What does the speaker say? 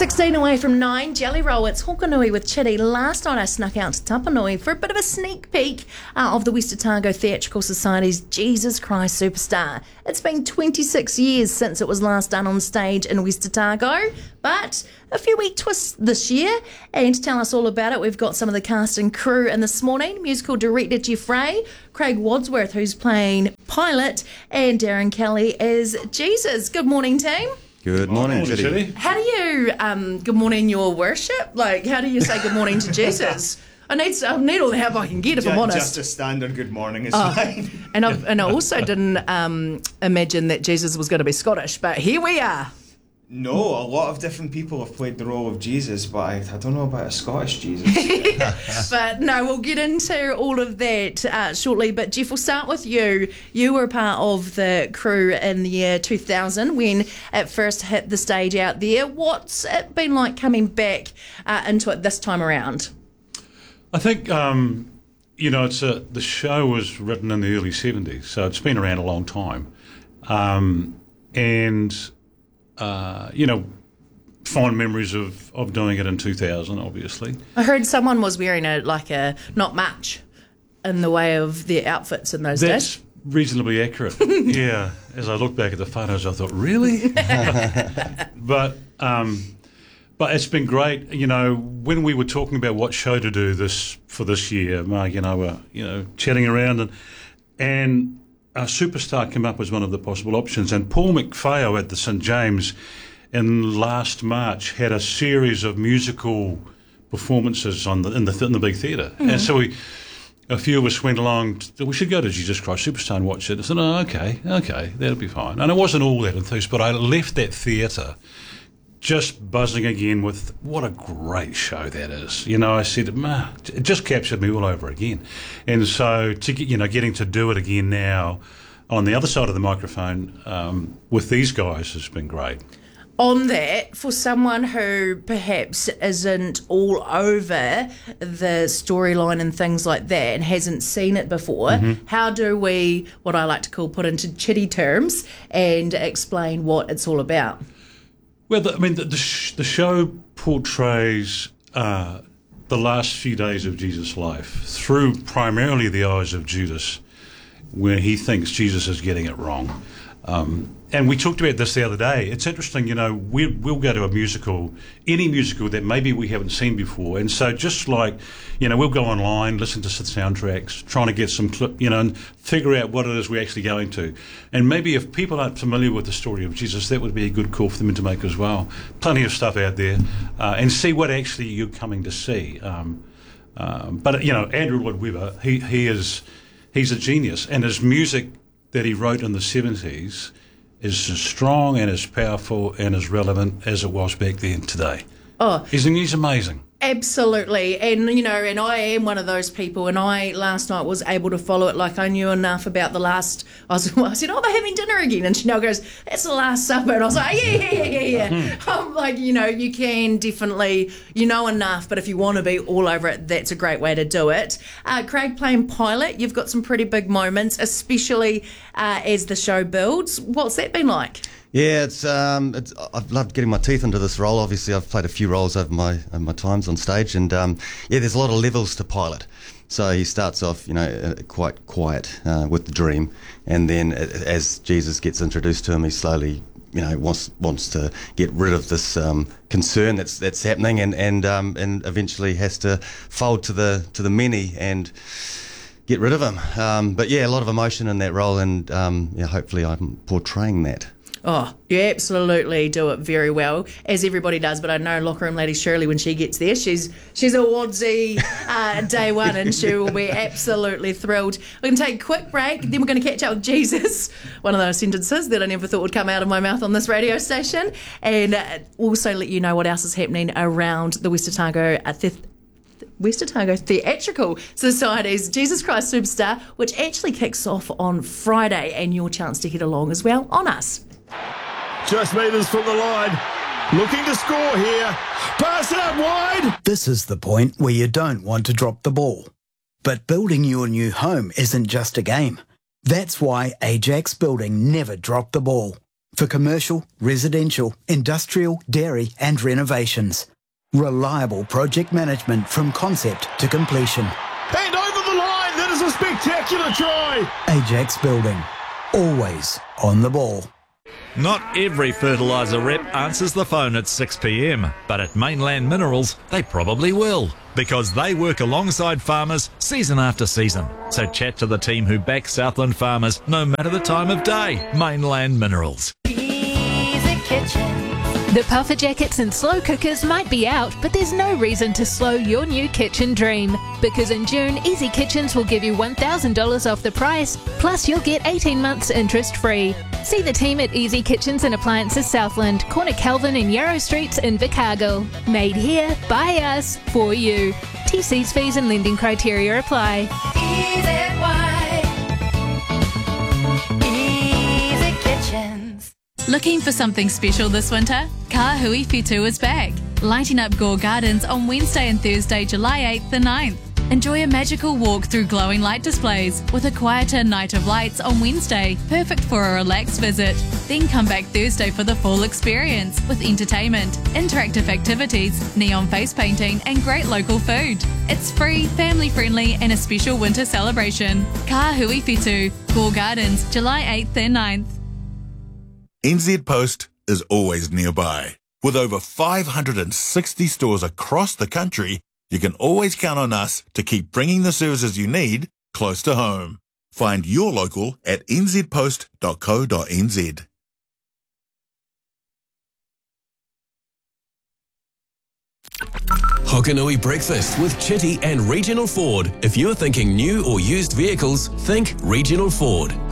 16 away from 9, Jelly Roll. It's Hokanui with Chitty. Last night I snuck out to Tapanui for a bit of a sneak peek of the West Otago Theatrical Society's Jesus Christ Superstar. It's been 26 years since it was last done on stage in West Otago, but a few wee twists this year. And to tell us all about it, we've got some of the cast and crew in this morning. Musical director Jeff Ray, Craig Wadsworth, who's playing Pilate, and Darren Kelly as Jesus. Good morning, team. Good morning, Chitty. How do you good morning your worship? Like, how do you say good morning to Jesus? I need all the help I can get, if I'm honest. Just a standard good morning is fine. And I also didn't imagine that Jesus was going to be Scottish, but here we are. No, a lot of different people have played the role of Jesus, but I don't know about a Scottish Jesus. But no, we'll get into all of that shortly. But Jeff, we'll start with you. You were part of the crew in the year 2000 when it first hit the stage out there. What's it been like coming back into it this time around? I think, the show was written in the early 70s, so it's been around a long time. Fond memories of doing it in 2000, obviously. I heard someone was wearing not much in the way of their outfits in those days. That's reasonably accurate. Yeah. As I look back at the photos, I thought, really? But it's been great. When we were talking about what show to do for this year, Mark and I were, chatting around and a Superstar came up as one of the possible options. And Paul McPhail at the St James in last March had a series of musical performances in the big theatre. Mm-hmm. And so a few of us went along, we should go to Jesus Christ Superstar and watch it. I said, oh, okay, that'll be fine. And I wasn't all that enthused, but I left that theatre just buzzing again with what a great show that is. I said, it just captured me all over again. And so getting to do it again now on the other side of the microphone with these guys has been great. On that, for someone who perhaps isn't all over the storyline and things like that and hasn't seen it before, How do we, what I like to call, put into chitty terms and explain what it's all about? Well, the show portrays the last few days of Jesus' life through primarily the eyes of Judas, where he thinks Jesus is getting it wrong. And we talked about this the other day. It's interesting, we'll go to a musical, any musical that maybe we haven't seen before. And so just like, we'll go online, listen to some soundtracks, trying to get some clip, and figure out what it is we're actually going to. And maybe if people aren't familiar with the story of Jesus, that would be a good call for them to make as well. Plenty of stuff out there. And see what actually you're coming to see. But Andrew Lloyd Webber, he's a genius. And his music that he wrote in the 70s is as strong and as powerful and as relevant as it was back then today. Oh, he's amazing. Absolutely. And, and I am one of those people, and I last night was able to follow it. Like, I knew enough about the last, I said, they're having dinner again. And Chanel goes, it's the Last Supper. And I was like, yeah. I'm like, you can definitely, enough, but if you want to be all over it, that's a great way to do it. Craig, playing Pilate, you've got some pretty big moments, especially as the show builds. What's that been like? Yeah, it's I've loved getting my teeth into this role. Obviously, I've played a few roles over my times on stage, and there's a lot of levels to Pilate. So he starts off, quite quiet with the dream, and then as Jesus gets introduced to him, he slowly, wants to get rid of this concern that's happening, and eventually has to fold to the many and get rid of him. But yeah, a lot of emotion in that role, and hopefully I'm portraying that. Oh, you absolutely do it very well, as everybody does. But I know locker room lady Shirley, when she gets there, she's a Wadsy day one, and she will be absolutely thrilled. We're going to take a quick break, then we're going to catch up with Jesus, one of those sentences that I never thought would come out of my mouth on this radio station, and also let you know what else is happening around the West Otago Theatrical Society's Jesus Christ Superstar, which actually kicks off on Friday, and your chance to head along as well on us. Just metres from the line. Looking to score here. Pass it up wide. This is the point where you don't want to drop the ball. But building your new home isn't just a game. That's why Ajax Building never drop the ball. for commercial, residential, industrial, dairy and renovations. Reliable project management from concept to completion. And over the line, that is a spectacular try. Ajax Building. Always on the ball. Not every fertiliser rep answers the phone at 6 p.m, but at Mainland Minerals, they probably will, because they work alongside farmers season after season. So chat to the team who back Southland farmers no matter the time of day. Mainland Minerals. Easy Kitchen. The puffer jackets and slow cookers might be out, but there's no reason to slow your new kitchen dream. Because in June, Easy Kitchens will give you $1,000 off the price, plus you'll get 18 months interest free. See the team at Easy Kitchens and Appliances Southland, Corner Calvin and Yarrow Streets in Invercargill. Made here, by us, for you. TC's fees and lending criteria apply. Easy Kitchens. Looking for something special this winter? Ka Hui Whitu is back, lighting up Gore Gardens on Wednesday and Thursday, July 8th and 9th. Enjoy a magical walk through glowing light displays with a quieter night of lights on Wednesday, perfect for a relaxed visit. Then come back Thursday for the full experience with entertainment, interactive activities, neon face painting and great local food. It's free, family friendly and a special winter celebration. Ka Hui Whitu, Gore Gardens, July 8th and 9th. NZ Post is always nearby. With over 560 stores across the country, you can always count on us to keep bringing the services you need close to home. Find your local at nzpost.co.nz. Hokanui Breakfast with Chitty and Regional Ford. If you're thinking new or used vehicles, think Regional Ford.